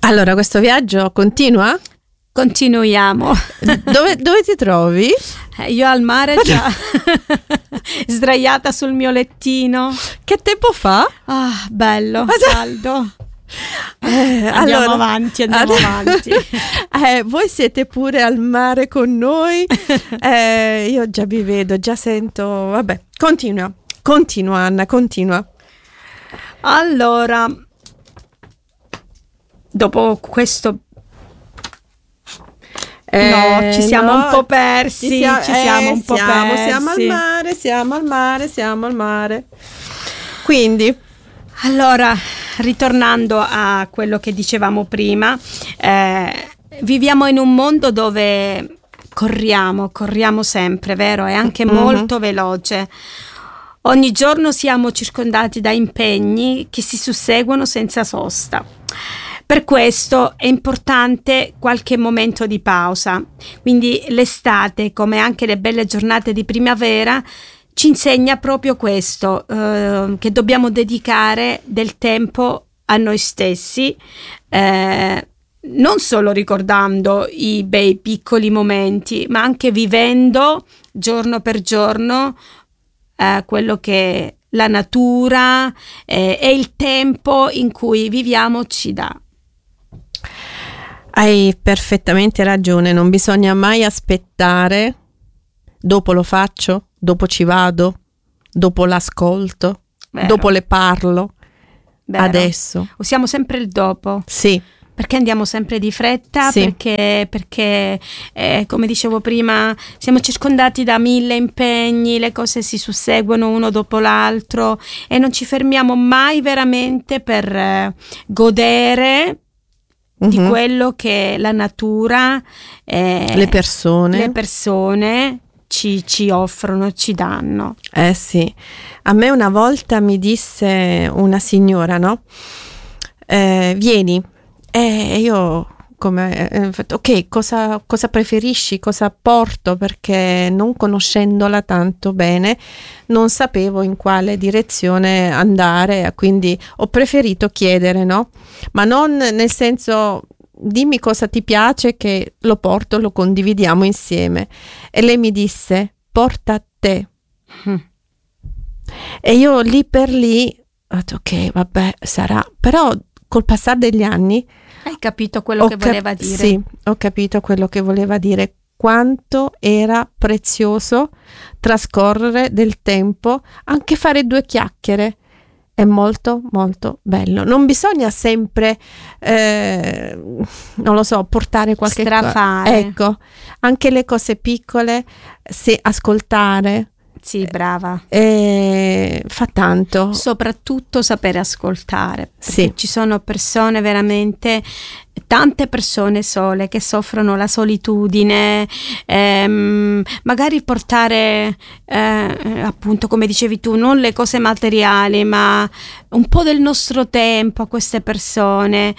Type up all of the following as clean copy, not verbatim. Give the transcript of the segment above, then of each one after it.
Allora, questo viaggio continua? Continuiamo. Dove ti trovi? Io al mare già, sdraiata sul mio lettino. Che tempo fa? Ah, bello, caldo. Andiamo avanti. Voi siete pure al mare con noi. Io già vi vedo, già sento. Vabbè, continua Anna, continua. Allora, ci siamo un po' persi. Siamo al mare. Quindi, allora, ritornando a quello che dicevamo prima, viviamo in un mondo dove corriamo sempre, vero? È anche molto veloce. Ogni giorno siamo circondati da impegni che si susseguono senza sosta. Per questo è importante qualche momento di pausa. Quindi l'estate, come anche le belle giornate di primavera, ci insegna proprio questo, che dobbiamo dedicare del tempo a noi stessi, non solo ricordando i bei piccoli momenti, ma anche vivendo giorno per giorno quello che la natura e il tempo in cui viviamo ci dà. Hai perfettamente ragione, non bisogna mai aspettare, dopo lo faccio, dopo ci vado, dopo l'ascolto, Vero. dopo le parlo, Vero. adesso. Usiamo sempre il dopo. Sì. Perché andiamo sempre di fretta, sì. perché come dicevo prima, siamo circondati da 1000 impegni, le cose si susseguono uno dopo l'altro e non ci fermiamo mai veramente per godere di quello che la natura, le persone ci offrono, ci danno. Sì, a me una volta mi disse una signora, no? Vieni. Io ok, cosa preferisci, cosa porto, perché non conoscendola tanto bene non sapevo in quale direzione andare, quindi ho preferito chiedere, no? Ma non nel senso dimmi cosa ti piace che lo porto, lo condividiamo insieme. E lei mi disse porta te. E io lì per lì ho detto ok, vabbè, sarà, però col passare degli anni hai capito quello che voleva dire? Sì, ho capito quello che voleva dire, quanto era prezioso trascorrere del tempo, anche fare 2 chiacchiere è molto molto bello. Non bisogna sempre non lo so, portare qualche strafare. Ecco, anche le cose piccole, se ascoltare. Sì, brava. Fa tanto. Soprattutto sapere ascoltare. Sì. Ci sono persone veramente, tante persone sole che soffrono la solitudine, magari portare, appunto, come dicevi tu, non le cose materiali, ma un po' del nostro tempo a queste persone.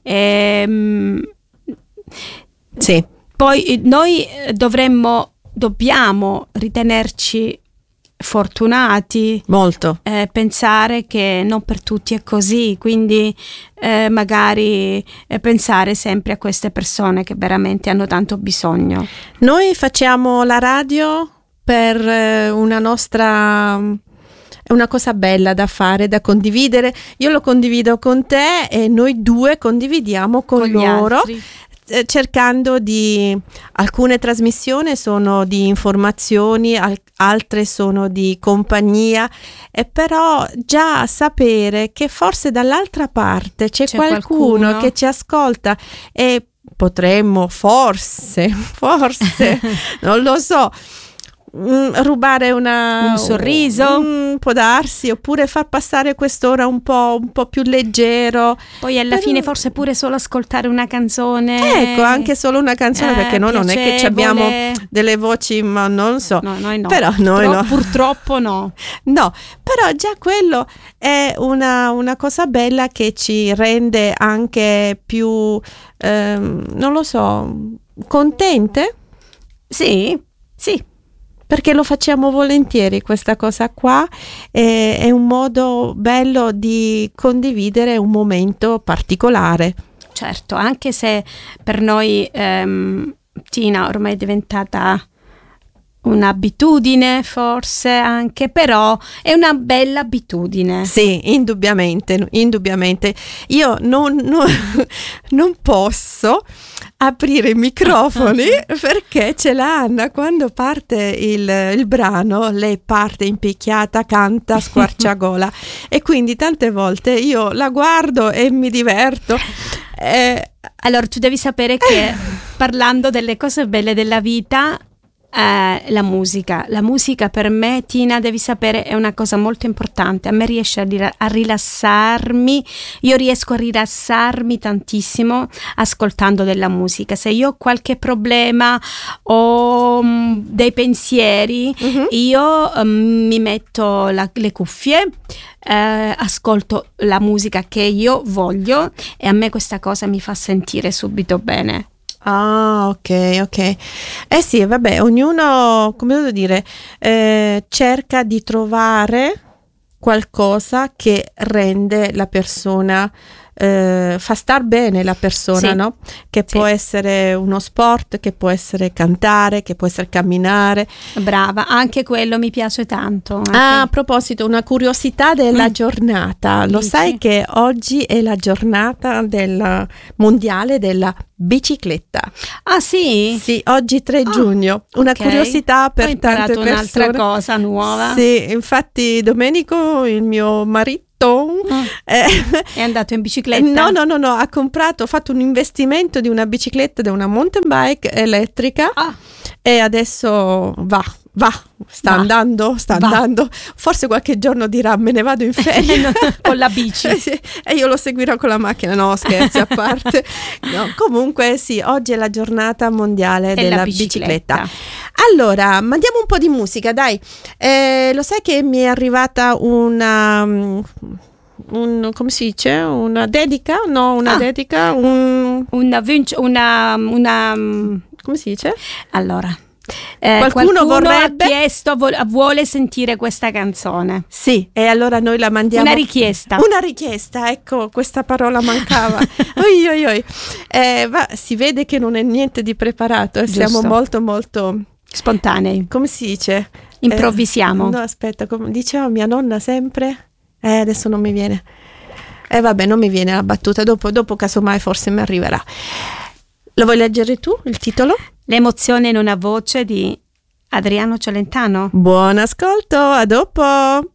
Sì. Poi noi dobbiamo ritenerci fortunati, molto, pensare che non per tutti è così, quindi magari pensare sempre a queste persone che veramente hanno tanto bisogno. Noi facciamo la radio per una nostra, è una cosa bella da fare, da condividere. Io lo condivido con te e noi 2 condividiamo con loro. Altri. Cercando di, alcune trasmissioni sono di informazioni, altre sono di compagnia, e però già sapere che forse dall'altra parte c'è qualcuno che ci ascolta e potremmo forse non lo so, rubare un sorriso, può darsi, oppure far passare quest'ora un po' più leggero, poi alla fine forse pure solo ascoltare una canzone, ecco, anche solo una canzone, perché noi non è che abbiamo delle voci, ma non so, noi no, però noi no, purtroppo no, però già quello è una cosa bella che ci rende anche più non lo so, contente. Sì, perché lo facciamo volentieri questa cosa qua, è un modo bello di condividere un momento particolare. certo, anche se per noi Tina ormai è diventata un'abitudine, forse anche, però è una bella abitudine. Sì, indubbiamente. Io non posso aprire i microfoni perché c'è la Anna, quando parte il brano, lei parte impicchiata, canta, squarciagola e quindi tante volte io la guardo e mi diverto. Allora, tu devi sapere che parlando delle cose belle della vita, la musica per me, Tina, devi sapere, è una cosa molto importante. A me riesce a rilassarmi, io riesco a rilassarmi tantissimo ascoltando della musica. Se io ho qualche problema o dei pensieri, io mi metto le cuffie, ascolto la musica che io voglio e a me questa cosa mi fa sentire subito bene. Ah, ok. Sì, vabbè, ognuno, come devo dire, cerca di trovare qualcosa che rende la persona, fa star bene la persona, sì, no? Che sì. può essere uno sport, che può essere cantare, che può essere camminare. Brava, anche quello mi piace tanto. A proposito, una curiosità della giornata. Lo Dici? sai che oggi è la giornata del mondiale della bicicletta? Ah sì? Sì, oggi 3 giugno. Una ok. curiosità per Ho imparato tante un'altra persone. cosa nuova. Sì, infatti Domenico, il mio marito, è andato in bicicletta? No, ha fatto un investimento di una bicicletta, di una mountain bike elettrica e adesso sta andando, forse qualche giorno dirà me ne vado in ferie con la bici e io lo seguirò con la macchina, no, scherzi a parte. No, comunque sì, oggi è la giornata mondiale della bicicletta. Allora, mandiamo un po' di musica, dai. Lo sai che mi è arrivata come si dice? Una dedica? No, una dedica? Una come si dice? Allora, qualcuno vorrebbe, ha chiesto, vuole sentire questa canzone. Sì, e allora noi la mandiamo. Una richiesta, ecco, questa parola mancava. Si vede che non è niente di preparato, siamo molto molto spontanei. Come si dice? Improvvisiamo. No, aspetta, come diceva mia nonna sempre? Adesso non mi viene. Vabbè, non mi viene la battuta, dopo casomai forse mi arriverà. Lo vuoi leggere tu, il titolo? L'emozione in una voce di Adriano Celentano. Buon ascolto, a dopo!